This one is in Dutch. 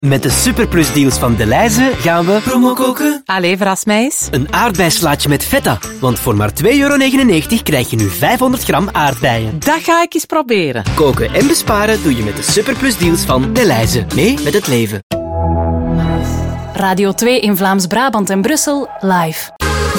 Met de superplusdeals van Delhaize gaan we promo koken. Allee, verras mij eens. Een aardbeislaatje met feta. Want voor maar €2,99 krijg je nu 500 gram aardbeien. Dat ga ik eens proberen. Koken en besparen doe je met de superplusdeals van Delhaize. Mee met het leven. Radio 2 in Vlaams-Brabant en Brussel live.